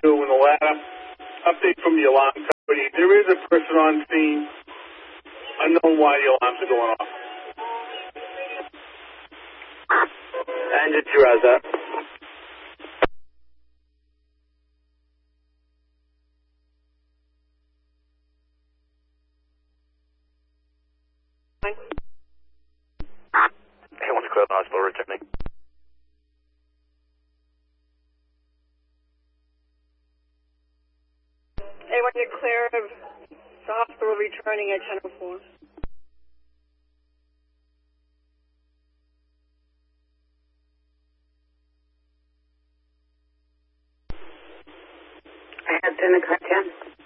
2 and the ladder. Update from the alarm company. There is a person on scene. Unknown why the alarms are going off. Engine 2 has that. Hey, one's clear, nice, lower returning. Hey, when you're clear of the hospital, returning at 10:04. I have 10 o'clock 10.